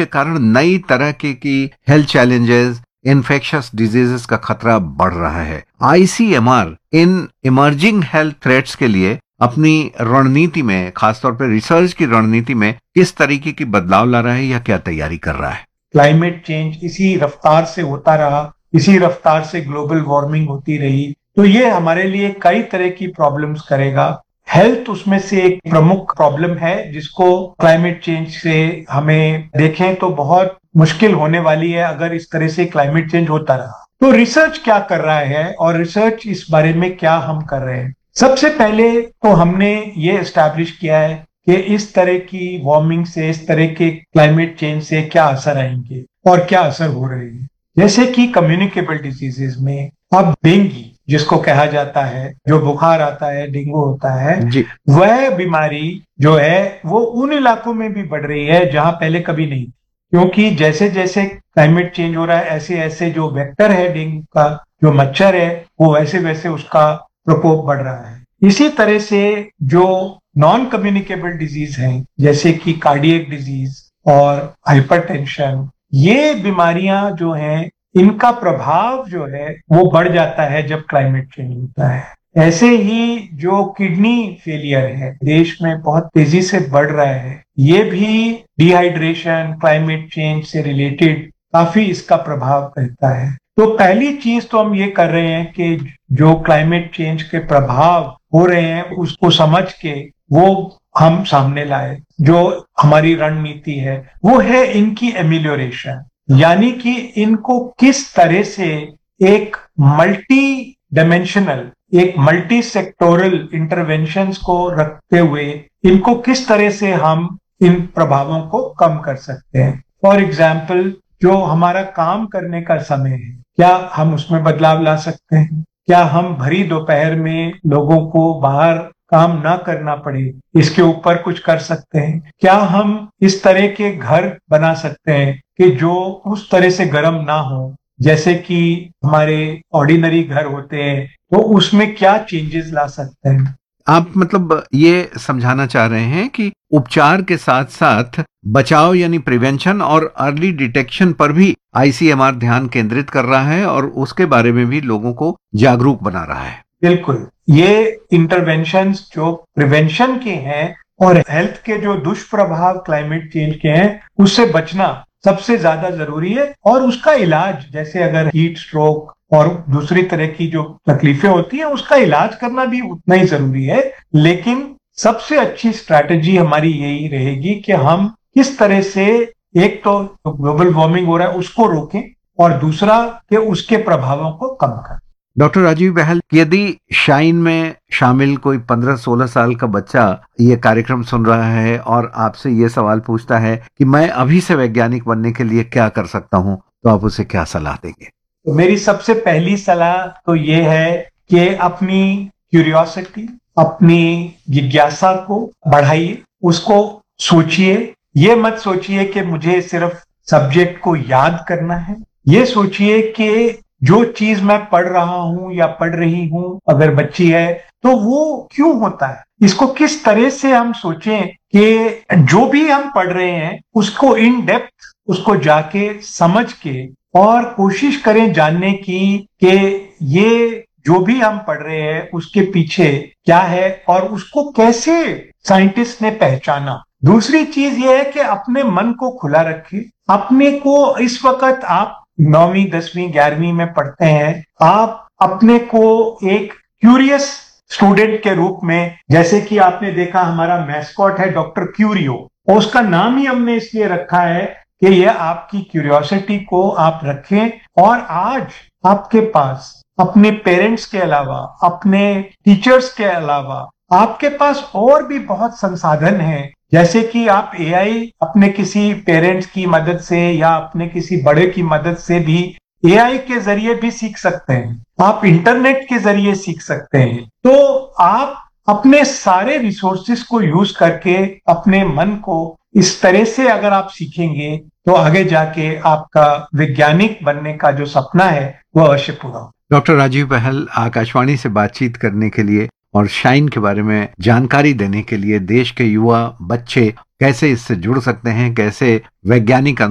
के कारण नई तरह की हेल्थ चैलेंजेस, इन्फेक्शियस डिजीजेस का खतरा बढ़ रहा है। ICMR in emerging health threats के लिए अपनी रणनीति में, खासतौर पर रिसर्च की रणनीति में किस तरीके की बदलाव ला रहा है या क्या तैयारी कर रहा है? क्लाइमेट चेंज इसी रफ्तार से होता रहा, इसी रफ्तार से ग्लोबल वार्मिंग होती रही, तो ये हमारे लिए कई तरह की प्रॉब्लम्स करेगा। हेल्थ उसमें से एक प्रमुख प्रॉब्लम है जिसको क्लाइमेट चेंज से हमें देखें तो बहुत मुश्किल होने वाली है अगर इस तरह से क्लाइमेट चेंज होता रहा। तो रिसर्च क्या कर रहा है और रिसर्च इस बारे में क्या हम कर रहे हैं? सबसे पहले तो हमने ये एस्टैब्लिश किया है कि इस तरह की वार्मिंग से, इस तरह के क्लाइमेट चेंज से क्या असर आएंगे और क्या असर हो रहे हैं। जैसे कि कम्युनिकेबल डिजीजेस में अब डेंगू जिसको कहा जाता है, जो बुखार आता है, डेंगू होता है, वह बीमारी जो है वो उन इलाकों में भी बढ़ रही है जहां पहले कभी नहीं, क्योंकि जैसे जैसे क्लाइमेट चेंज हो रहा है ऐसे ऐसे जो वेक्टर है डेंगू का, जो मच्छर है, वो वैसे वैसे उसका प्रकोप बढ़ रहा है। इसी तरह से जो नॉन कम्युनिकेबल डिजीज हैं जैसे कि कार्डियक डिजीज और हाइपरटेंशन, ये बीमारियां जो हैं इनका प्रभाव जो है वो बढ़ जाता है जब क्लाइमेट चेंज होता है। ऐसे ही जो किडनी फेलियर है देश में बहुत तेजी से बढ़ रहा है, ये भी डिहाइड्रेशन, क्लाइमेट चेंज से रिलेटेड काफी इसका प्रभाव रहता है। तो पहली चीज तो हम ये कर रहे हैं कि जो क्लाइमेट चेंज के प्रभाव हो रहे हैं उसको समझ के वो हम सामने लाए। जो हमारी रणनीति है वो है इनकी एमिलियोरेशन, यानी कि इनको किस तरह से एक मल्टी डायमेंशनल, एक मल्टी सेक्टोरल इंटरवेंशंस को रखते हुए इनको किस तरह से हम इन प्रभावों को कम कर सकते हैं। फॉर एग्जाम्पल, जो हमारा काम करने का समय है, क्या हम उसमें बदलाव ला सकते हैं? क्या हम भरी दोपहर में लोगों को बाहर काम ना करना पड़े, इसके ऊपर कुछ कर सकते हैं? क्या हम इस तरह के घर बना सकते हैं कि जो उस तरह से गर्म ना हो जैसे कि हमारे ऑर्डिनरी घर होते हैं? तो उसमें क्या चेंजेस ला सकते हैं? आप मतलब ये समझाना चाह रहे हैं कि उपचार के साथ साथ बचाव यानी प्रिवेंशन और अर्ली डिटेक्शन पर भी आईसीएमआर ध्यान केंद्रित कर रहा है और उसके बारे में भी लोगों को जागरूक बना रहा है। बिल्कुल, ये इंटरवेंशंस जो प्रिवेंशन के हैं और हेल्थ के जो दुष्प्रभाव क्लाइमेट चेंज के हैं उससे बचना सबसे ज्यादा जरूरी है। और उसका इलाज, जैसे अगर हीट स्ट्रोक और दूसरी तरह की जो तकलीफें होती हैं उसका इलाज करना भी उतना ही जरूरी है। लेकिन सबसे अच्छी स्ट्रैटेजी हमारी यही रहेगी कि हम किस तरह से एक तो ग्लोबल वार्मिंग हो रहा है उसको रोकें और दूसरा कि उसके प्रभावों को कम करें। डॉक्टर राजीव बहल, यदि शाइन में शामिल कोई 15-16 साल का बच्चा ये कार्यक्रम सुन रहा है और आपसे ये सवाल पूछता है कि मैं अभी से वैज्ञानिक बनने के लिए क्या कर सकता हूं, तो आप उसे क्या सलाह देंगे? तो मेरी सबसे पहली सलाह तो ये है कि अपनी क्यूरियोसिटी, अपनी जिज्ञासा को बढ़ाइए, उसको सोचिए। ये मत सोचिए कि मुझे सिर्फ सब्जेक्ट को याद करना है, ये सोचिए कि जो चीज मैं पढ़ रहा हूं या पढ़ रही हूं, अगर बच्ची है तो वो क्यों होता है, इसको किस तरह से हम सोचें कि जो भी हम पढ़ रहे हैं उसको इन डेप्थ, उसको जाके समझ के और कोशिश करें जानने की कि ये जो भी हम पढ़ रहे हैं उसके पीछे क्या है और उसको कैसे साइंटिस्ट ने पहचाना। दूसरी चीज ये है कि अपने मन को खुला रखें। अपने को इस वक्त आप 9वीं 10वीं 11वीं में पढ़ते हैं, आप अपने को एक क्यूरियस स्टूडेंट के रूप में, जैसे कि आपने देखा हमारा मैस्कॉट है डॉक्टर क्यूरियो, और उसका नाम ही हमने इसलिए रखा है कि यह आपकी क्यूरियोसिटी को आप रखें। और आज आपके पास अपने पेरेंट्स के अलावा, अपने टीचर्स के अलावा आपके पास और भी बहुत संसाधन हैं, जैसे कि आप एआई अपने किसी पेरेंट्स की मदद से या अपने किसी बड़े की मदद से भी एआई के जरिए भी सीख सकते हैं, आप इंटरनेट के जरिए सीख सकते हैं। तो आप अपने सारे रिसोर्सेस को यूज करके अपने मन को इस तरह से अगर आप सीखेंगे तो आगे जाके आपका वैज्ञानिक बनने का जो सपना है वो अवश्य पूरा हो। डॉक्टर राजीव बहल, आकाशवाणी से बातचीत करने के लिए और शाइन के बारे में जानकारी देने के लिए, देश के युवा बच्चे कैसे इससे जुड़ सकते हैं, कैसे वैज्ञानिक